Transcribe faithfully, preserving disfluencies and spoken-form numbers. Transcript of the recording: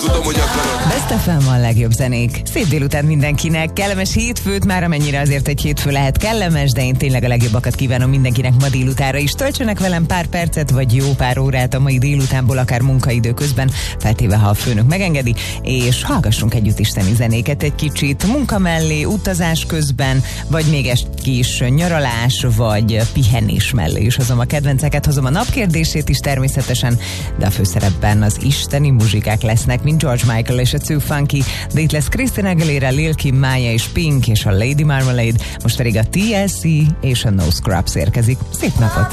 tudom, hogy akarod. Best ef em a legjobb zenék. Szép délután mindenkinek, kellemes hétfőt, már amennyire azért egy hétfő lehet kellemes, de én tényleg a legjobbakat kívánom mindenkinek ma délutára is. Töltsenek velem pár percet, vagy jó pár órát a mai délutánból, akár munkaidő közben, feltéve, ha a főnök megengedi, és hallgassunk együtt isteni zenéket egy kicsit munka mellé, utazás közben, vagy még egy kis nyaralás, vagy pihenés mellé is hozom a kedvenceket, hozom a napkérdését is természetesen, de a főszerepben az isteni muzsikák lesznek, mint George Michael és a Too Funky, de itt lesz Christina Aguilera, Lil Kim, Maya és Pink és a Lady Marmalade, most pedig a té el cé és a No Scrubs érkezik. Szép napot!